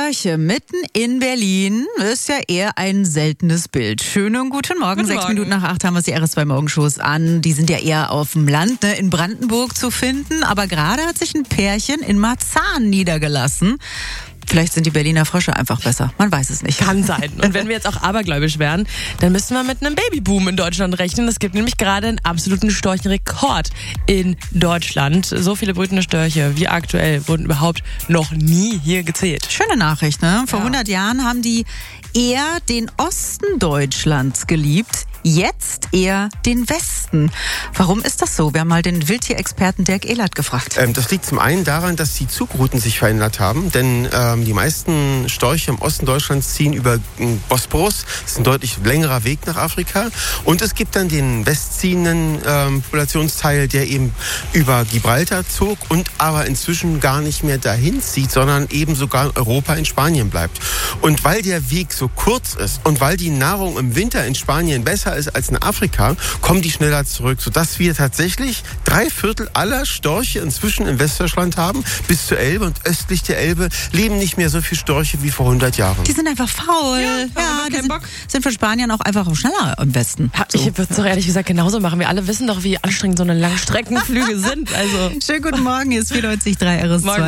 Störche mitten in Berlin ist ja eher ein seltenes Bild. Schönen guten Morgen. 6 Minuten nach 8 haben wir die RS2 Morgenshows an. Die sind ja eher auf dem Land, in Brandenburg zu finden. Aber gerade hat sich ein Pärchen in Marzahn niedergelassen. Vielleicht sind die Berliner Frösche einfach besser. Man weiß es nicht. Kann sein. Und wenn wir jetzt auch abergläubisch wären, dann müssten wir mit einem Babyboom in Deutschland rechnen. Es gibt nämlich gerade einen absoluten Storchenrekord in Deutschland. So viele brütende Störche wie aktuell wurden überhaupt noch nie hier gezählt. Schöne Nachricht, ne? Vor 100 Jahren haben die eher den Osten Deutschlands geliebt. Jetzt eher den Westen. Warum ist das so? Wir haben mal den Wildtierexperten Dirk Ehlert gefragt. Das liegt zum einen daran, dass die Zugrouten sich verändert haben, denn die meisten Störche im Osten Deutschlands ziehen über den Bosporus. Das ist ein deutlich längerer Weg nach Afrika. Und es gibt dann den westziehenden Populationsteil, der eben über Gibraltar zog und aber inzwischen gar nicht mehr dahin zieht, sondern eben sogar in Europa, in Spanien bleibt. Und weil der Weg so kurz ist und weil die Nahrung im Winter in Spanien besser ist als in Afrika, kommen die schneller zurück, sodass wir tatsächlich 3/4 aller Störche inzwischen in Westdeutschland haben, bis zur Elbe, und östlich der Elbe leben nicht mehr so viele Störche wie vor 100 Jahren. Die sind einfach faul. Die sind für Spaniern auch einfach schneller im Westen. Ich würde es doch ehrlich gesagt genauso machen. Wir alle wissen doch, wie anstrengend so eine Langstreckenflüge sind. Also. Schönen guten Morgen, hier ist 94.3 RS2.